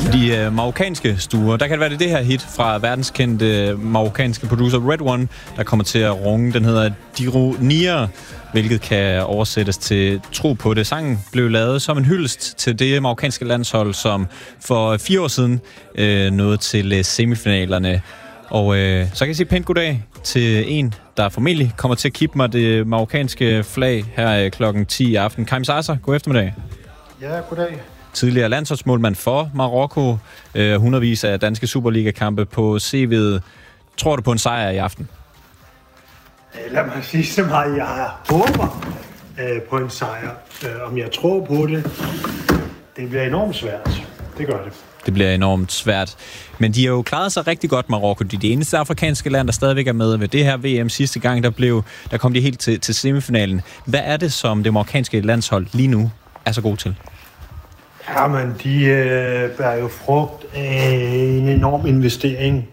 De marokkanske stuer, der kan det være det her hit fra verdenskendte marokkanske producer Red One, der kommer til at runge. Den hedder Diro Nier, hvilket kan oversættes til tro på det. Sangen blev lavet som en hyldest til det marokkanske landshold, som for 4 år siden nåede til semifinalerne. Og så kan jeg sige pænt goddag til en, der formentlig kommer til at kippe mig det marokkanske flag her klokken 10 i aften. Karim Zaza, god eftermiddag. Ja, goddag. Tidligere landsholdsmålmand for Marokko. Hundredvis af danske Superliga-kampe på CV'et. Tror du på en sejr i aften? Lad mig sige så meget. Jeg håber på en sejr. Om jeg tror på det, det bliver enormt svært. Det gør det. Det bliver enormt svært. Men de har jo klaret sig rigtig godt, Marokko. De er det eneste afrikanske land, der stadigvæk er med ved det her VM sidste gang. Der kom de helt til semifinalen. Hvad er det, som det marokkanske landshold lige nu er så god til? Jamen, de bærer jo frugt af en enorm investering.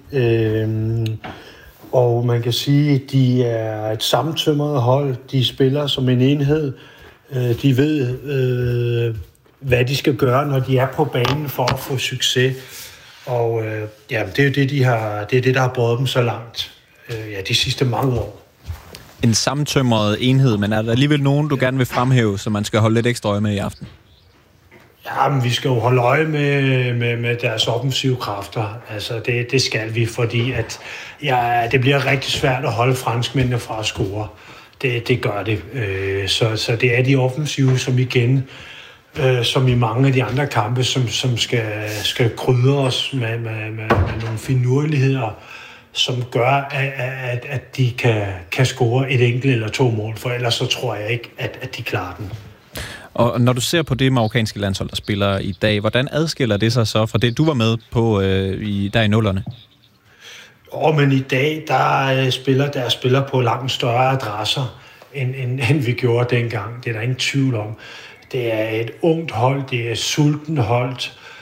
Og man kan sige, at de er et sammentømret hold. De spiller som en enhed. De ved, hvad de skal gøre, når de er på banen for at få succes. Og det er jo det, det er det, der har båret dem så langt de sidste mange år. En sammentømret enhed, men er der alligevel nogen, du gerne vil fremhæve, som man skal holde lidt ekstra øje med i aften? Jamen, vi skal jo holde øje med deres offensive kræfter. Altså, det skal vi, fordi at, det bliver rigtig svært at holde franskmændene fra at score. Det gør det. Så det er de offensive, som igen, som i mange af de andre kampe, som skal krydre os med nogle finurligheder, som gør, at de kan score et enkelt eller 2 mål, for ellers så tror jeg ikke, at de klarer den. Og når du ser på det marokkanske landshold, der spiller i dag, hvordan adskiller det sig så fra det, du var med på der i 0'erne? Men i dag, der spiller på langt større adresser, end vi gjorde dengang. Det er der ingen tvivl om. Det er et ungt hold, det er et sultent hold.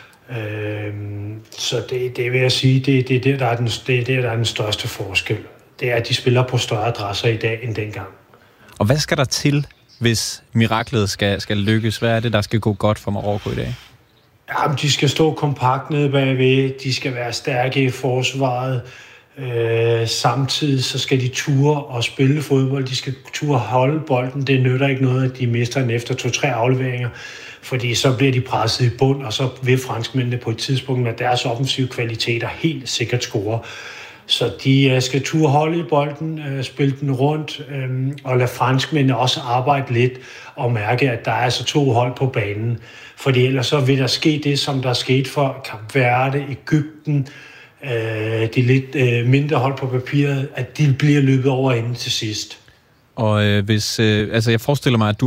Så det vil jeg sige, det er det, der er den største forskel. Det er, at de spiller på større adresser i dag end dengang. Og hvad skal der til, hvis miraklet skal lykkes? Hvad er det, der skal gå godt for Marokko i dag? Jamen, de skal stå kompakt nede bagved. De skal være stærke i forsvaret. Samtidig så skal de ture og spille fodbold. De skal ture holde bolden. Det nytter ikke noget, at de mister den efter 2-3 afleveringer, fordi så bliver de presset i bund, og så vil franskmændene på et tidspunkt med deres offensive kvaliteter helt sikkert score. Så de skal ture holde i bolden, spille den rundt, og lade franskmændene også arbejde lidt og mærke, at der er altså 2 hold på banen. Fordi ellers så vil der ske det, som der skete for Kap Verde, Egypten, de lidt mindre hold på papiret, at de bliver løbet over enden til sidst. Og jeg forestiller mig, at du